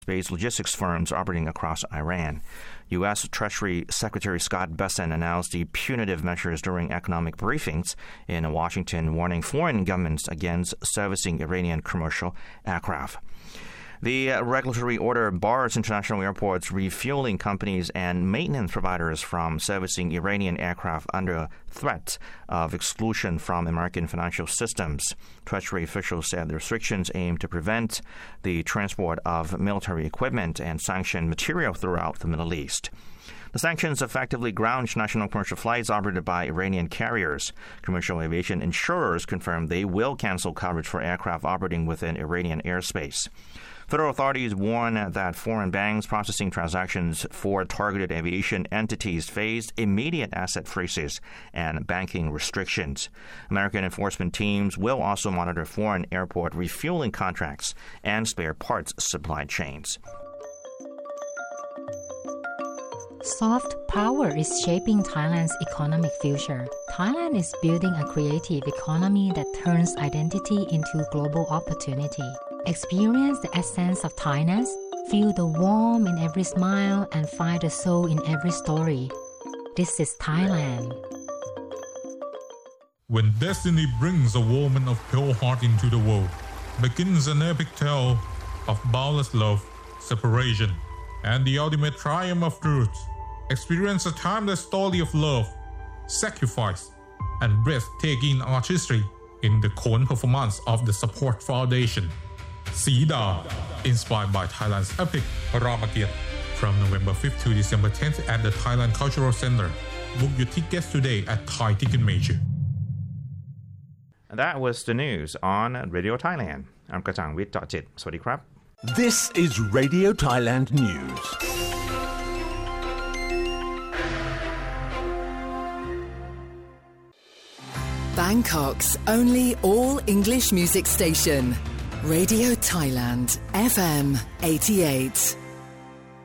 based logistics firms operating across Iran. U.S. Treasury Secretary Scott Bessent announced the punitive measures during economic briefings in Washington, warning foreign governments against servicing Iranian commercial aircraft. The regulatory order bars international airports, refueling companies, and maintenance providers from servicing Iranian aircraft under threat of exclusion from American financial systems. Treasury officials said the restrictions aim to prevent the transport of military equipment and sanctioned material throughout the Middle East. The sanctions effectively ground international commercial flights operated by Iranian carriers. Commercial aviation insurers confirmed they will cancel coverage for aircraft operating within Iranian airspace. Federal authorities warn that foreign banks processing transactions for targeted aviation entities face immediate asset freezes and banking restrictions. American enforcement teams will also monitor foreign airport refueling contracts and spare parts supply chains. Soft power is shaping Thailand's economic future. Thailand is building a creative economy that turns identity into global opportunity. Experience the essence of Thainess, feel the warmth in every smile, and find the soul in every story. This is Thailand. When destiny brings a woman of pure heart into the world, begins an epic tale of boundless love, separation, and the ultimate triumph of truth. Experience a timeless story of love, sacrifice, and breathtaking artistry in the Khon performance of the Support Foundation. Sida, inspired by Thailand's epic Ramakiat, from November 5th to December 10th at the Thailand Cultural Center. Book your tickets today at Thai Ticketmaster. That was the news on Radio Thailand. I'm Kachang with Jit. Sawasdee krab. This is Radio Thailand News. Bangkok's only all-English music station. Radio Thailand, FM 88.